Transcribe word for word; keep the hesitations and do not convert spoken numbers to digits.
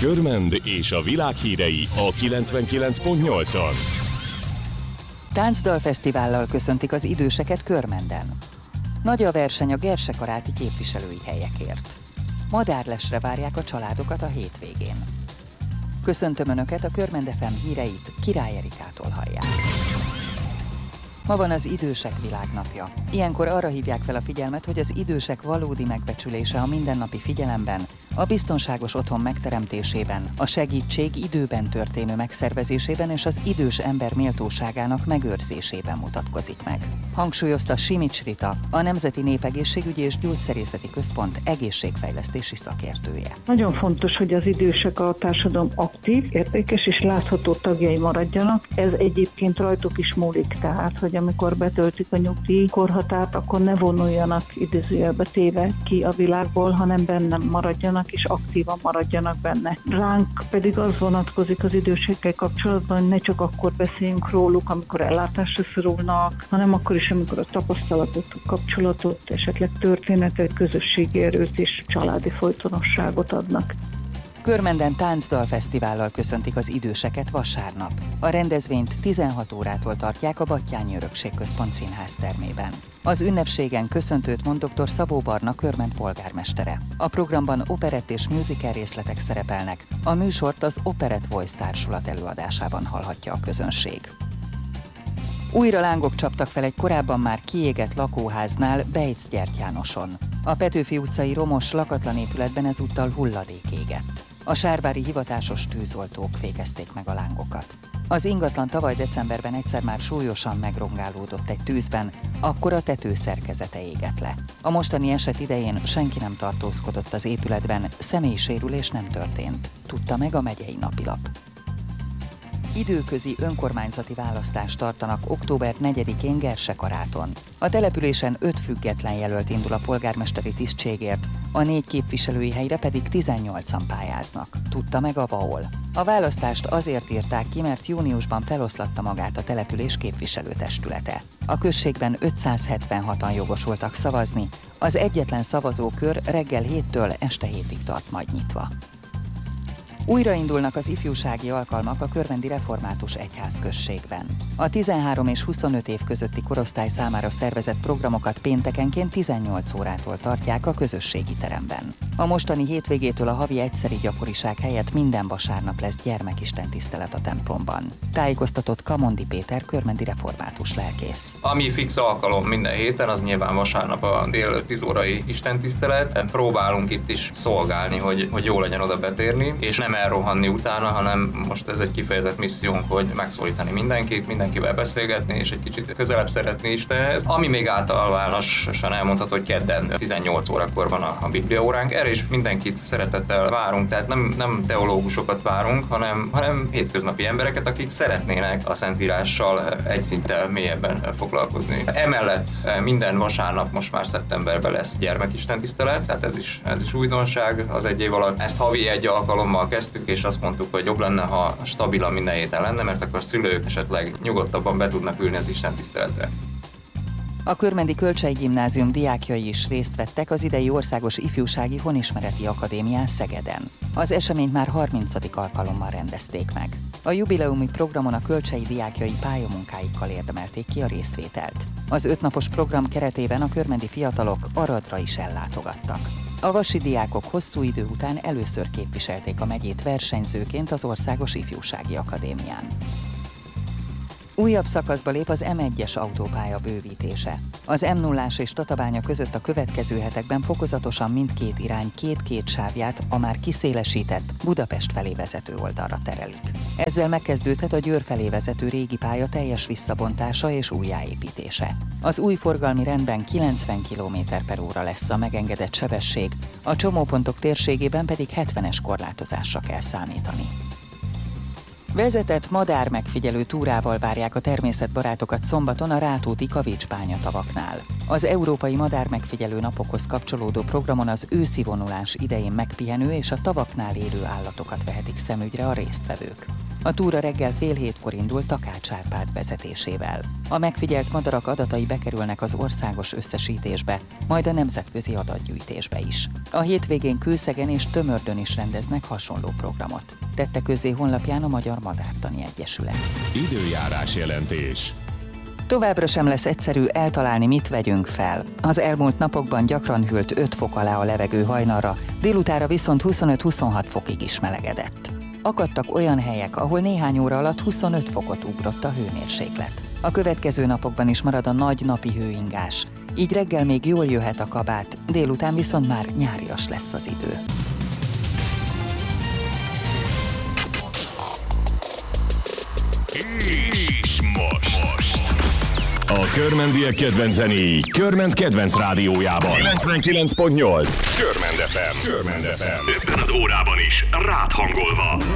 Körmend és a világ hírei a kilencvenkilenc pont nyolcon. Táncdalfesztivállal köszöntik az időseket Körmenden. Nagy a verseny a gersekaráti képviselői helyekért. Madárlesre várják a családokat a hétvégén. Köszöntöm Önöket, a Körmend ef em híreit Király Erikától hallják. Ma van az Idősek Világnapja. Ilyenkor arra hívják fel a figyelmet, hogy az idősek valódi megbecsülése a mindennapi figyelemben, a biztonságos otthon megteremtésében, a segítség időben történő megszervezésében és az idős ember méltóságának megőrzésében mutatkozik meg. Hangsúlyozta Simics Rita, a Nemzeti Népegészségügyi és Gyógyszerészeti Központ egészségfejlesztési szakértője. Nagyon fontos, hogy az idősek a társadalom aktív, értékes és látható tagjai maradjanak. Ez egyébként rajtuk is múlik, tehát, hogy amikor betöltik a nyugdíj korhatárt, akkor ne vonuljanak idézőjelbe téve ki a világból, hanem benne maradjanak és aktívan maradjanak benne. Ránk pedig az vonatkozik az idősekkel kapcsolatban, hogy ne csak akkor beszéljünk róluk, amikor ellátásra szorulnak, hanem akkor is, amikor a tapasztalatot, kapcsolatot, esetleg történetet, közösségi erőt és családi folytonosságot adnak. Körmenden Táncdalfesztivállal köszöntik az időseket vasárnap. A rendezvényt tizenhat órától tartják a Batthyány Örökségközpont színház termében. Az ünnepségen köszöntőt mond dr. Szabó Barna Körmend polgármestere. A programban operett és musical részletek szerepelnek. A műsort az Operett Voice társulat előadásában hallhatja a közönség. Újra lángok csaptak fel egy korábban már kiégett lakóháznál Bejc-Gyertyánoson. A Petőfi utcai romos, lakatlan épületben ezúttal hulladék égett. A sárvári hivatásos tűzoltók fékezték meg a lángokat. Az ingatlan tavaly decemberben egyszer már súlyosan megrongálódott egy tűzben, akkor a tető szerkezete égett le. A mostani eset idején senki nem tartózkodott az épületben, személyi sérülés nem történt, tudta meg a megyei napilap. Időközi önkormányzati választást tartanak október negyedikén Gersekaráton. A településen öt független jelölt indul a polgármesteri tisztségért, a négy képviselői helyre pedig tizennyolcan pályáznak, tudta meg a VAOL. A választást azért írták ki, mert júniusban feloszlatta magát a település képviselőtestülete. A községben ötszázhetvenhatan jogosultak szavazni, az egyetlen szavazókör reggel héttől este hétig tart majd nyitva. Újraindulnak az ifjúsági alkalmak a Körmendi Református Egyházközségben. A tizenhárom és huszonöt év közötti korosztály számára szervezett programokat péntekenként tizennyolc órától tartják a közösségi teremben. A mostani hétvégétől a havi egyszeri gyakoriság helyett minden vasárnap lesz gyermekistentisztelet a templomban. Tájékoztatott Kamondi Péter körmendi református lelkész. Ami fix alkalom minden héten, az nyilván vasárnap a délelőtt tíz órai istentisztelet. Próbálunk itt is szolgálni, hogy, hogy jó legyen oda betérni, és nem elrohanni utána, hanem most ez egy kifejezett missziónk, hogy megszólítani mindenkit, mindenkivel beszélgetni, és egy kicsit közelebb szeretni Istenhez. Ami még általánosan elmondható, hogy kedden tizennyolc órakor van a, a bibliaóránk, erre is mindenkit szeretettel várunk, tehát nem, nem teológusokat várunk, hanem, hanem hétköznapi embereket, akik szeretnének a Szentírással egy szinttel mélyebben foglalkozni. Emellett minden vasárnap most már szeptemberben lesz gyermekistentisztelet, tehát ez is, ez is újdonság az egy év alatt. Ezt havi egy alkalommal kezdtük, és azt mondtuk, hogy jobb lenne, ha stabilan minden héten lenne, mert akkor szülők esetleg nyugodtabban be tudnak ülni az istentiszteletre. A Körmendi Kölcsei Gimnázium diákjai is részt vettek az idei Országos Ifjúsági Honismereti Akadémián Szegeden. Az eseményt már harmincadik alkalommal rendezték meg. A jubileumi programon a kölcsei diákjai pályamunkáikkal érdemelték ki a részvételt. Az ötnapos program keretében a körmendi fiatalok Aradra is ellátogattak. A vasi diákok hosszú idő után először képviselték a megyét versenyzőként az Országos Ifjúsági Akadémián. Újabb szakaszba lép az em egyes autópálya bővítése. Az em nullás és Tatabánya között a következő hetekben fokozatosan mindkét irány két-két sávját a már kiszélesített Budapest felé vezető oldalra terelik. Ezzel megkezdődhet a Győr felé vezető régi pálya teljes visszabontása és újjáépítése. Az új forgalmi rendben kilencven kilométer per óra lesz a megengedett sebesség, a csomópontok térségében pedig hetvenes korlátozásra kell számítani. Vezetett madár megfigyelő túrával várják a természetbarátokat szombaton a Rátóti Kavics-bánya tavaknál. Az Európai Madár Megfigyelő Napokhoz kapcsolódó programon az őszi vonulás idején megpihenő és a tavaknál élő állatokat vehetik szemügyre a résztvevők. A túra reggel fél hétkor indul Takács Árpád vezetésével. A megfigyelt madarak adatai bekerülnek az országos összesítésbe, majd a nemzetközi adatgyűjtésbe is. A hétvégén Kőszegen és Tömördön is rendeznek hasonló programot. Tette közzé honlapján a Magyar Madártani Egyesület. Időjárás jelentés. Továbbra sem lesz egyszerű eltalálni, mit vegyünk fel. Az elmúlt napokban gyakran hűlt öt fok alá a levegő hajnalra, délutára viszont huszonöt-huszonhat fokig is melegedett. Akadtak olyan helyek, ahol néhány óra alatt huszonöt fokot ugrott a hőmérséklet. A következő napokban is marad a nagy napi hőingás, így reggel még jól jöhet a kabát, délután viszont már nyárias lesz az idő. És most. A körmendiek kedvenc zenéi Körment kedvenc rádiójában. kilencvenkilenc pont nyolc Körmend ef em. Körmend ef em. Ebben az órában is rád hangolva.